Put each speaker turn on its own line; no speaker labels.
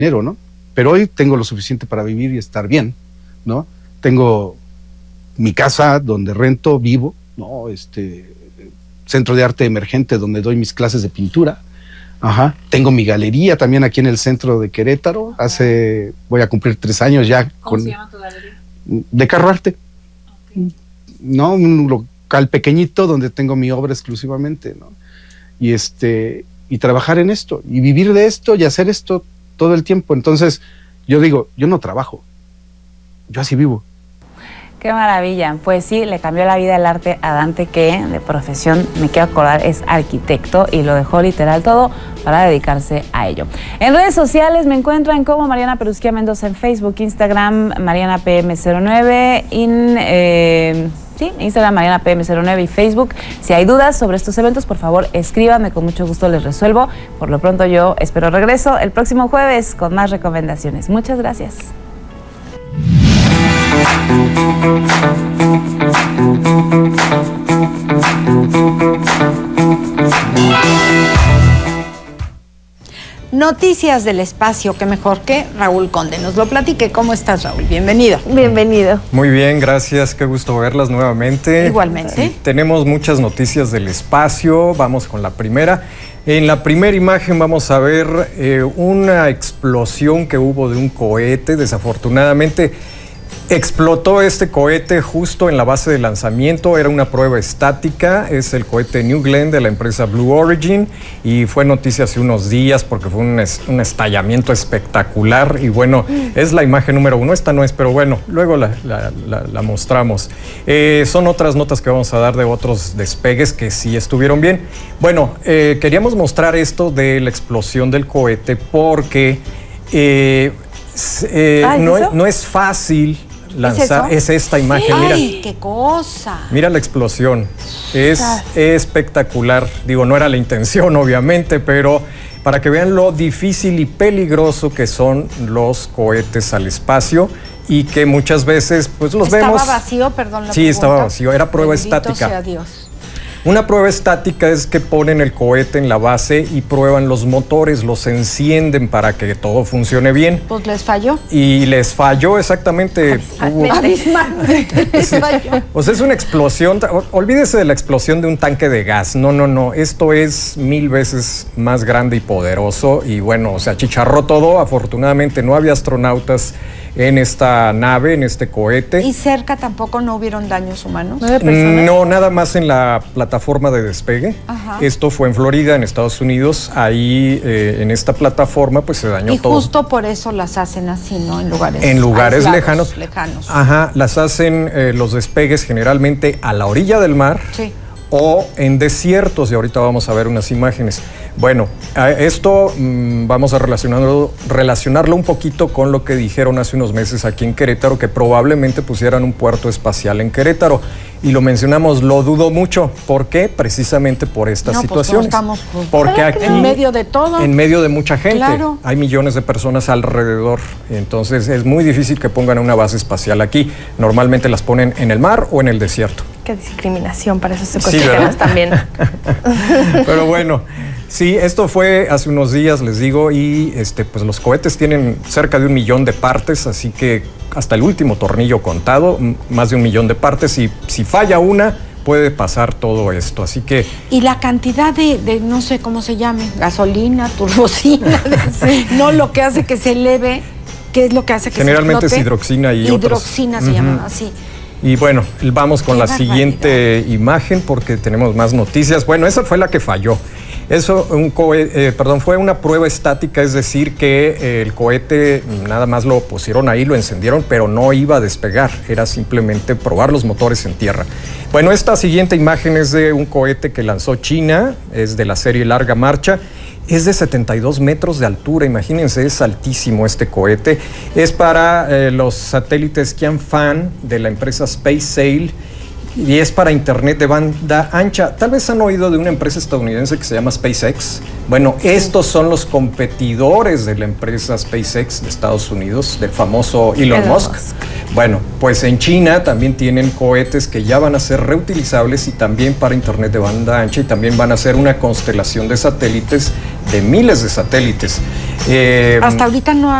dinero, ¿no? Pero hoy tengo lo suficiente para vivir y estar bien, ¿no? Tengo mi casa donde rento, vivo, ¿no? Centro de arte emergente donde doy mis clases de pintura. Ajá. Tengo mi galería también aquí en el centro de Querétaro. Voy a cumplir 3 años ya.
¿Cómo se llama tu galería?
De Carro Arte. Okay. ¿No? Un local pequeñito donde tengo mi obra exclusivamente, ¿no? Y trabajar en esto, y vivir de esto, y hacer esto todo el tiempo. Entonces, yo digo, yo no trabajo, yo así vivo.
Qué maravilla. Pues sí, le cambió la vida el arte a Dante, que de profesión, me quiero acordar, es arquitecto y lo dejó literal todo para dedicarse a ello. En redes sociales me encuentran como Mariana Perusquía Mendoza en Facebook, Instagram, MarianaPM09, Instagram MarianaPM09 y Facebook. Si hay dudas sobre estos eventos, por favor, escríbanme, con mucho gusto les resuelvo. Por lo pronto yo espero regreso el próximo jueves con más recomendaciones. Muchas gracias.
Noticias del espacio, qué mejor que Raúl Conde nos lo platique. ¿Cómo estás, Raúl? Bienvenido.
Bienvenido. Muy bien, gracias, qué gusto verlas nuevamente.
Igualmente.
Tenemos muchas noticias del espacio, vamos con la primera. En la primera imagen vamos a ver una explosión que hubo de un cohete. Desafortunadamente explotó este cohete justo en la base de lanzamiento, era una prueba estática, es el cohete New Glenn de la empresa Blue Origin y fue noticia hace unos días porque fue un estallamiento espectacular y bueno, es la imagen número 1, esta no es, pero bueno, luego la mostramos. Son otras notas que vamos a dar de otros despegues que sí estuvieron bien. Bueno, queríamos mostrar esto de la explosión del cohete porque no es fácil lanzar. ¿Es esta imagen?
¡Ay,
mira,
qué cosa!
Mira la explosión, es espectacular. Digo, no era la intención, obviamente, pero para que vean lo difícil y peligroso que son los cohetes al espacio y que muchas veces pues los vemos.
¿Estaba vacío? Perdón la
Sí,
pregunta.
estaba vacío, era prueba estática.
Sea Dios.
Una prueba estática es que ponen el cohete en la base y prueban los motores, los encienden para que todo funcione bien.
Pues les falló.
Y les falló exactamente.
Abismalmente les falló.
O sea, es una explosión. Olvídese de la explosión de un tanque de gas. No. Esto es 1000 veces más grande y poderoso. Y bueno, se achicharró todo. Afortunadamente no había astronautas en esta nave, en este cohete.
¿Y cerca tampoco no hubieron daños humanos?
No, nada más en la plataforma de despegue.
Ajá.
Esto fue en Florida, en Estados Unidos. Ahí, en esta plataforma, pues se dañó todo.
Y justo por eso las hacen así, ¿no? En
lugares
lejanos.
Ajá, las hacen los despegues generalmente a la orilla del mar.
Sí.
O en desiertos, y ahorita vamos a ver unas imágenes. Bueno, esto vamos a relacionarlo un poquito con lo que dijeron hace unos meses aquí en Querétaro, que probablemente pusieran un puerto espacial en Querétaro. Y lo mencionamos, lo dudo mucho. ¿Por qué? Precisamente por estas situaciones.
Pues no estamos
porque aquí,
en medio de todo.
En medio de mucha gente.
Claro.
Hay millones de personas alrededor. Entonces es muy difícil que pongan una base espacial aquí. Normalmente las ponen en el mar o en el desierto.
Qué discriminación, para eso se cuestionan también.
Pero bueno, sí, esto fue hace unos días, les digo, y pues los cohetes tienen cerca de 1 millón de partes, así que hasta el último tornillo contado, más de 1 millón de partes, y si falla una, puede pasar todo esto, así que...
Y la cantidad de no sé cómo se llame, gasolina, turbocina, no, lo que hace que se eleve, ¿qué es lo que hace que
generalmente
se explote?
es hidroxina y
hidroxina se llama así.
Y bueno, vamos con la siguiente imagen porque tenemos más noticias. Bueno, esa fue la que falló. Eso fue una prueba estática, es decir, que el cohete nada más lo pusieron ahí, lo encendieron, pero no iba a despegar, era simplemente probar los motores en tierra. Bueno, esta siguiente imagen es de un cohete que lanzó China, es de la serie Larga Marcha. Es de 72 metros de altura, imagínense, es altísimo este cohete. Es para los satélites Qianfan de la empresa SpaceSail y es para internet de banda ancha. Tal vez han oído de una empresa estadounidense que se llama SpaceX. Bueno, estos son los competidores de la empresa SpaceX de Estados Unidos, del famoso Elon Musk. Bueno, pues en China también tienen cohetes que ya van a ser reutilizables y también para internet de banda ancha y también van a ser una constelación de satélites, de miles de satélites.
Hasta ahorita no